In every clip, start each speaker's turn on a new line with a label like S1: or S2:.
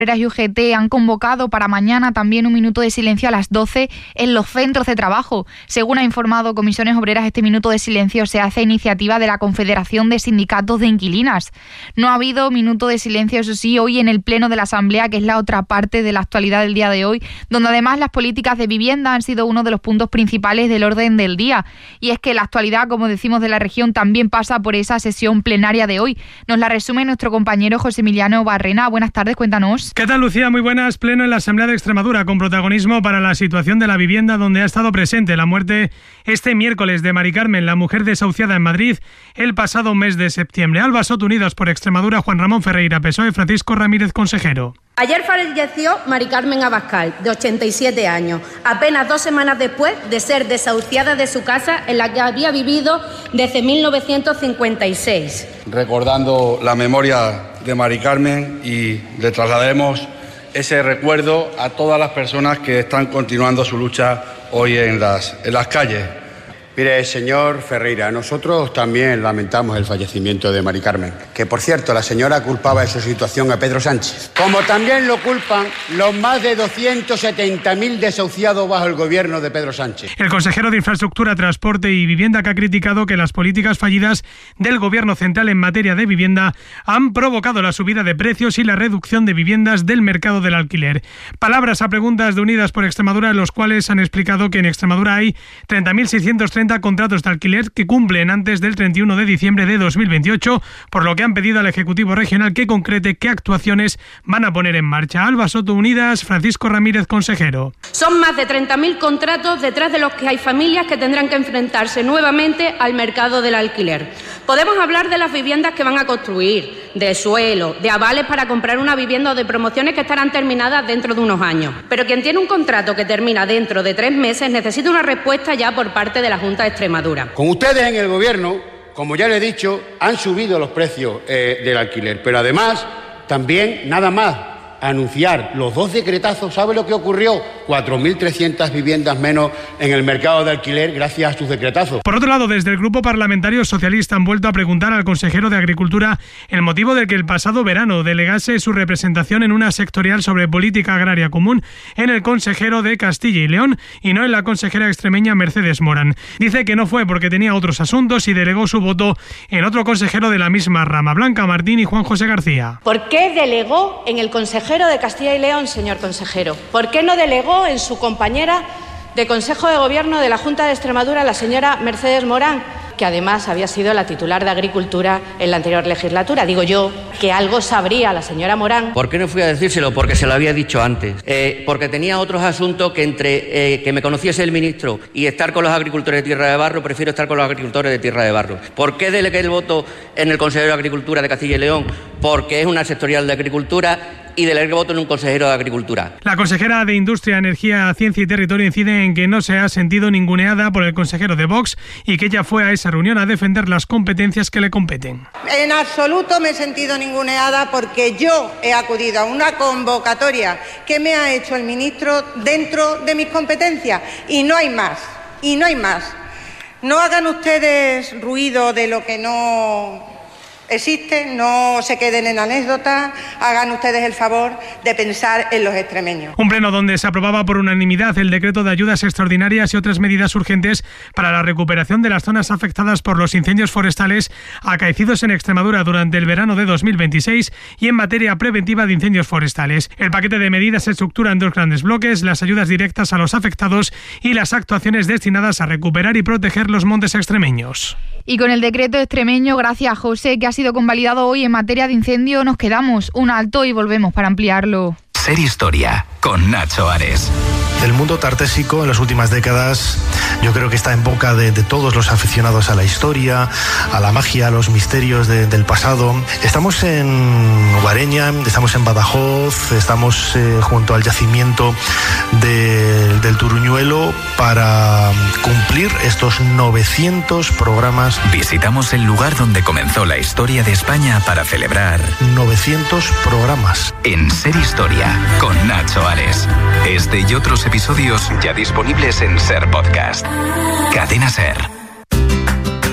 S1: y UGT han convocado para mañana también un minuto de silencio a las 12 en los centros de trabajo. Según ha informado Comisiones Obreras, este minuto de silencio se hace a iniciativa de la Confederación de Sindicatos de Inquilinas. No ha habido minuto de silencio, eso sí, hoy en el Pleno de la Asamblea, que es la otra parte de la actualidad del día de hoy, donde además las políticas de vivienda han sido uno de los puntos principales del orden del día. Y es que la actualidad, como decimos, de la región también pasa por esa sesión plenaria de hoy. Nos la resume nuestro compañero José Emiliano Barrena. Buenas tardes, cuéntanos.
S2: ¿Qué tal, Lucía? Muy buenas. Pleno en la Asamblea de Extremadura con protagonismo para la situación de la vivienda, donde ha estado presente la muerte este miércoles de Mari Carmen, la mujer desahuciada en Madrid el pasado mes de septiembre. Alba Soto, Unidas por Extremadura, Juan Ramón Ferreira, PSOE, Francisco Ramírez, consejero.
S3: Ayer falleció Mari Carmen Abascal, de 87 años, apenas 2 semanas después de ser desahuciada de su casa en la que había vivido desde 1956.
S4: Recordando la memoria de Mari Carmen y le trasladaremos ese recuerdo a todas las personas que están continuando su lucha hoy en las calles.
S5: Mire, señor Ferreira, nosotros también lamentamos el fallecimiento de Mari Carmen, que por cierto la señora culpaba de su situación a Pedro Sánchez, como también lo culpan los más de 270.000 desahuciados bajo el gobierno de Pedro Sánchez.
S2: El consejero de Infraestructura, Transporte y Vivienda, que ha criticado que las políticas fallidas del gobierno central en materia de vivienda han provocado la subida de precios y la reducción de viviendas del mercado del alquiler. Palabras a preguntas de Unidas por Extremadura, en los cuales han explicado que en Extremadura hay 30.630 contratos de alquiler que cumplen antes del 31 de diciembre de 2028, por lo que han pedido al Ejecutivo Regional que concrete qué actuaciones van a poner en marcha. Alba Soto, Unidas, Francisco Ramírez, consejero.
S3: Son más de 30.000 contratos detrás de los que hay familias que tendrán que enfrentarse nuevamente al mercado del alquiler. Podemos hablar de las viviendas que van a construir, de suelo, de avales para comprar una vivienda o de promociones que estarán terminadas dentro de unos años. Pero quien tiene un contrato que termina dentro de 3 meses necesita una respuesta ya por parte de la Junta de Extremadura.
S5: Con ustedes en el gobierno, como ya le he dicho, han subido los precios del alquiler, pero además también nada más anunciar los 2 decretazos, ¿sabe lo que ocurrió? 4.300 viviendas menos en el mercado de alquiler gracias a sus decretazos.
S2: Por otro lado, desde el Grupo Parlamentario Socialista han vuelto a preguntar al consejero de Agricultura el motivo de que el pasado verano delegase su representación en una sectorial sobre política agraria común en el consejero de Castilla y León y no en la consejera extremeña Mercedes Morán. Dice que no fue porque tenía otros asuntos y delegó su voto en otro consejero de la misma rama, Blanca Martín y Juan José García.
S3: ¿Por qué delegó en el consejero de Castilla y León, señor consejero? ¿Por qué no delegó en su compañera de Consejo de Gobierno de la Junta de Extremadura, la señora Mercedes Morán, que además había sido la titular de Agricultura en la anterior legislatura? Digo yo que algo sabría la señora Morán.
S6: ¿Por qué no fui a decírselo? Porque se lo había dicho antes. Porque tenía otros asuntos que entre que me conociese el ministro y estar con los agricultores de Tierra de Barro, prefiero estar con los agricultores de Tierra de Barro. ¿Por qué delegué el voto en el Consejero de Agricultura de Castilla y León? Porque es una sectorial de Agricultura y delegué voto en un consejero de Agricultura.
S2: La consejera de Industria, Energía, Ciencia y Territorio incide en que no se ha sentido ninguneada por el consejero de Vox y que ella fue a esa reunión a defender las competencias que le competen.
S7: En absoluto me he sentido ninguneada porque yo he acudido a una convocatoria que me ha hecho el ministro dentro de mis competencias y no hay más, y no hay más. No hagan ustedes ruido de lo que no existe, no se queden en anécdotas, hagan ustedes el favor de pensar en los extremeños.
S2: Un pleno donde se aprobaba por unanimidad el decreto de ayudas extraordinarias y otras medidas urgentes para la recuperación de las zonas afectadas por los incendios forestales acaecidos en Extremadura durante el verano de 2026 y en materia preventiva de incendios forestales. El paquete de medidas se estructura en 2 grandes bloques: las ayudas directas a los afectados y las actuaciones destinadas a recuperar y proteger los montes extremeños.
S1: Y con el decreto extremeño, gracias José, que ha sido convalidado hoy en materia de incendio, nos quedamos un alto y volvemos para ampliarlo.
S8: Ser Historia, con Nacho Ares.
S9: El mundo tartésico en las últimas décadas yo creo que está en boca de todos los aficionados a la historia, a la magia, a los misterios del pasado. Estamos en Guareña, estamos en Badajoz, estamos junto al yacimiento del Turuñuelo para cumplir estos 900 programas.
S8: Visitamos el lugar donde comenzó la historia de España para celebrar
S9: 900 programas.
S8: En Ser Historia, con Nacho Ares. Este y otros episodios ya disponibles en Ser Podcast. Cadena Ser.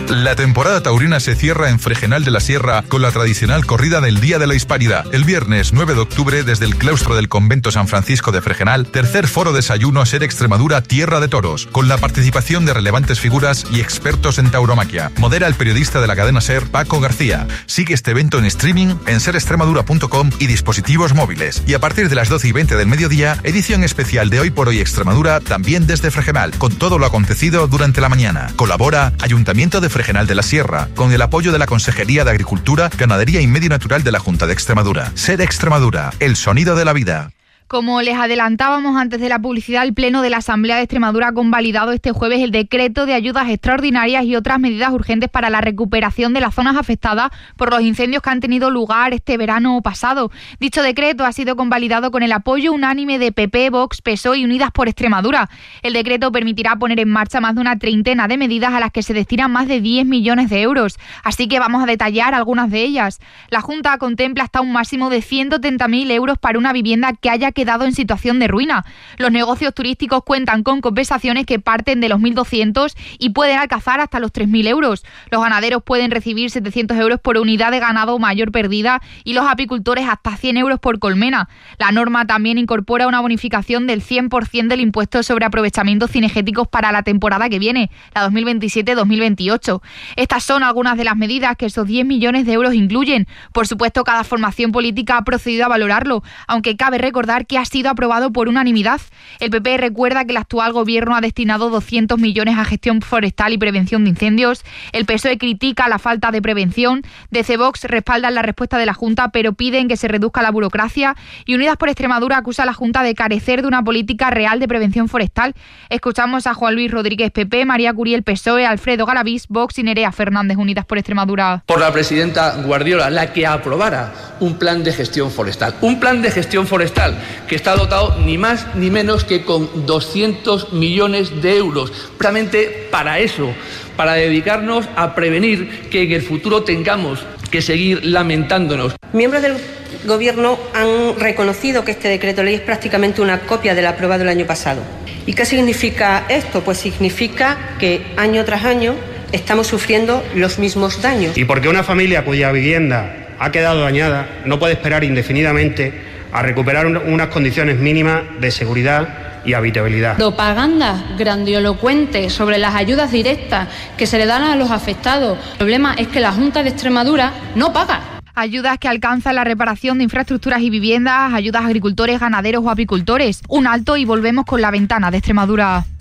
S10: La temporada taurina se cierra en Fregenal de la Sierra con la tradicional corrida del Día de la Hispanidad. El viernes 9 de octubre, desde el claustro del convento San Francisco de Fregenal, tercer foro desayuno Ser Extremadura Tierra de Toros, con la participación de relevantes figuras y expertos en tauromaquia. Modera el periodista de la cadena SER, Paco García. Sigue este evento en streaming en serextremadura.com y dispositivos móviles. Y a partir de las 12:20 del mediodía, edición especial de Hoy por Hoy Extremadura, también desde Fregenal, con todo lo acontecido durante la mañana. Colabora Ayuntamiento de Fregenal de la Sierra, con el apoyo de la Consejería de Agricultura, Ganadería y Medio Natural de la Junta de Extremadura. Ser Extremadura, el sonido de la vida.
S1: Como les adelantábamos antes de la publicidad, el Pleno de la Asamblea de Extremadura ha convalidado este jueves el decreto de ayudas extraordinarias y otras medidas urgentes para la recuperación de las zonas afectadas por los incendios que han tenido lugar este verano pasado. Dicho decreto ha sido convalidado con el apoyo unánime de PP, Vox, PSOE y Unidas por Extremadura. El decreto permitirá poner en marcha más de una treintena de medidas a las que se destinan más de 10 millones de euros. Así que vamos a detallar algunas de ellas. La Junta contempla hasta un máximo de 130.000 euros para una vivienda que haya quedado en situación de ruina. Los negocios turísticos cuentan con compensaciones que parten de los 1.200 y pueden alcanzar hasta los 3.000 euros. Los ganaderos pueden recibir 700 euros por unidad de ganado mayor perdida y los apicultores hasta 100 euros por colmena. La norma también incorpora una bonificación del 100% del impuesto sobre aprovechamientos cinegéticos para la temporada que viene, la 2027-2028. Estas son algunas de las medidas que esos 10 millones de euros incluyen. Por supuesto, cada formación política ha procedido a valorarlo, aunque cabe recordar que ha sido aprobado por unanimidad. El PP recuerda que el actual gobierno ha destinado 200 millones a gestión forestal y prevención de incendios. El PSOE critica la falta de prevención. Desde Vox respaldan la respuesta de la Junta, pero piden que se reduzca la burocracia. Y Unidas por Extremadura acusa a la Junta de carecer de una política real de prevención forestal. Escuchamos a Juan Luis Rodríguez, PP, María Curiel, PSOE, Alfredo Galavís, Vox y Nerea Fernández, Unidas por Extremadura.
S11: Por la presidenta Guardiola, la que aprobara un plan de gestión forestal. Un plan de gestión forestal que está dotado ni más ni menos que con 200 millones de euros, precisamente para eso, para dedicarnos a prevenir que en el futuro tengamos que seguir lamentándonos.
S3: Miembros del Gobierno han reconocido que este decreto ley es prácticamente una copia del aprobado el año pasado. ¿Y qué significa esto? Pues significa que año tras año estamos sufriendo los mismos daños.
S5: Y porque una familia cuya vivienda ha quedado dañada no puede esperar indefinidamente a recuperar unas condiciones mínimas de seguridad y habitabilidad.
S12: Propaganda grandilocuente sobre las ayudas directas que se le dan a los afectados. El problema es que la Junta de Extremadura no paga.
S1: Ayudas que alcanzan la reparación de infraestructuras y viviendas, ayudas a agricultores, ganaderos o apicultores. Un alto y volvemos con la ventana de Extremadura.